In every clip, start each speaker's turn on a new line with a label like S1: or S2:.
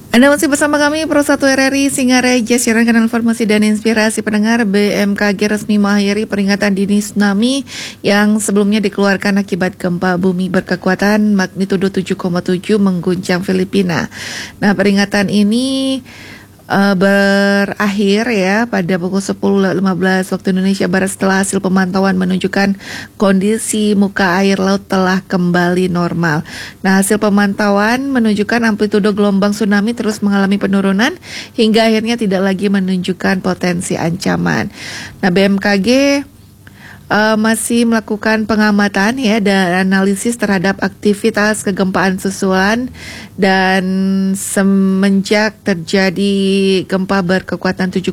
S1: Anda masih bersama kami Pro 1 RRI Singaraja, siaran kanal informasi dan inspirasi pendengar. BMKG resmi mengakhiri peringatan dini tsunami yang sebelumnya dikeluarkan akibat gempa bumi berkekuatan magnitudo 7,7 mengguncang Filipina. Nah, peringatan ini berakhir ya pada pukul 10.15 waktu Indonesia Barat setelah hasil pemantauan menunjukkan kondisi muka air laut telah kembali normal. Nah, hasil pemantauan menunjukkan amplitudo gelombang tsunami terus mengalami penurunan hingga akhirnya tidak lagi menunjukkan potensi ancaman. Nah, BMKG masih melakukan pengamatan ya dan analisis terhadap aktivitas kegempaan susulan, dan semenjak terjadi gempa berkekuatan 7,7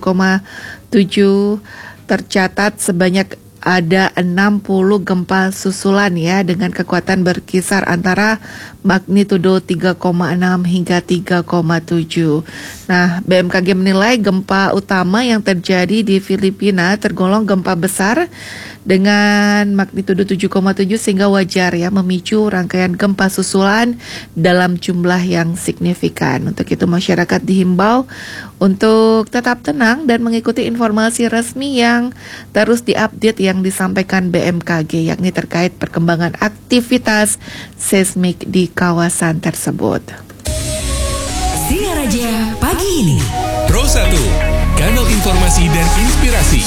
S1: tercatat sebanyak ada 60 gempa susulan ya dengan kekuatan berkisar antara magnitudo 3,6 hingga 3,7. Nah, BMKG menilai gempa utama yang terjadi di Filipina tergolong gempa besar dengan magnitudo 7,7 sehingga wajar ya memicu rangkaian gempa susulan dalam jumlah yang signifikan. Untuk itu masyarakat dihimbau untuk tetap tenang dan mengikuti informasi resmi yang terus diupdate yang disampaikan BMKG, yakni terkait perkembangan aktivitas seismik di kawasan tersebut.
S2: Singaraja pagi ini.
S3: Pro 1, kanal informasi dan inspirasi.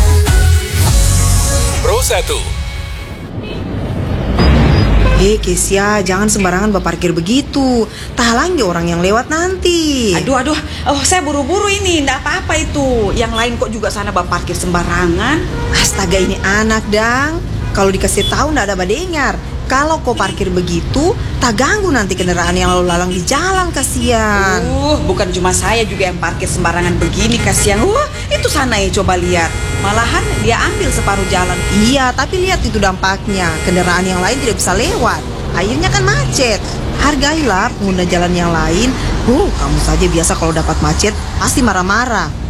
S3: Pro 1.
S4: Kesia, jangan sembarangan berparkir begitu. Tahalangi orang yang lewat nanti.
S5: Aduh, saya buru-buru ini, ndak apa-apa itu. Yang lain kok juga sana berparkir sembarangan.
S4: Astaga, ini anak dang. Kalau dikasih tahu ndak ada badengar. Kalau kau parkir begitu, tak ganggu nanti kendaraan yang lalu lalang di jalan, kasihan.
S5: Bukan cuma saya juga yang parkir sembarangan begini, kasihan. Itu sana ya, coba lihat. Malahan dia ambil separuh jalan.
S4: Iya, tapi lihat itu dampaknya. Kendaraan yang lain tidak bisa lewat. Akhirnya kan macet. Hargailah pengguna jalan yang lain. Kamu saja biasa kalau dapat macet pasti marah-marah.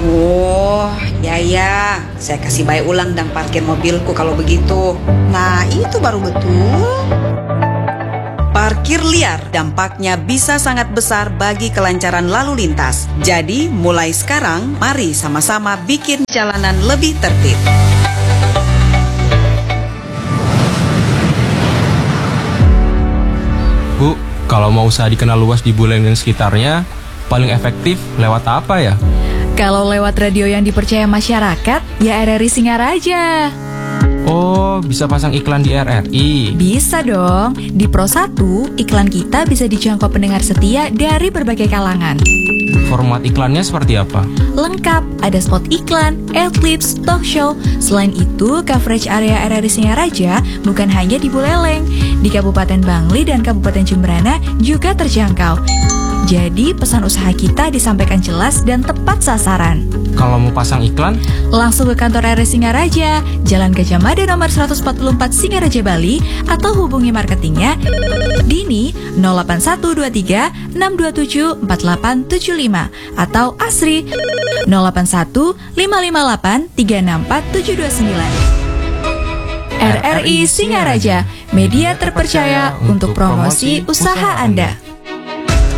S5: Ya, saya kasih baik ulang dan parkir mobilku kalau begitu.
S4: Nah, itu baru betul.
S5: Parkir liar dampaknya bisa sangat besar bagi kelancaran lalu lintas. Jadi, mulai sekarang, mari sama-sama bikin jalanan lebih tertib.
S6: Bu, kalau mau usaha dikenal luas di Buleleng dan sekitarnya, paling efektif lewat apa ya?
S2: Kalau lewat radio yang dipercaya masyarakat, ya RRI Singaraja.
S6: Oh, bisa pasang iklan di RRI?
S2: Bisa dong. Di Pro 1, iklan kita bisa dijangkau pendengar setia dari berbagai kalangan.
S6: Format iklannya seperti apa?
S2: Lengkap, ada spot iklan, adlibs, talk show. Selain itu, coverage area RRI Singaraja bukan hanya di Buleleng. Di Kabupaten Bangli dan Kabupaten Jemberana juga terjangkau. Jadi pesan usaha kita disampaikan jelas dan tepat sasaran.
S6: Kalau mau pasang iklan,
S2: langsung ke kantor RRI Singaraja, Jalan Gajah Mada nomor 144 Singaraja, Bali, atau hubungi marketingnya Dini 08123 627 4875 atau Asri 081 558 364 729. RRI Singaraja, media terpercaya untuk promosi usaha Anda.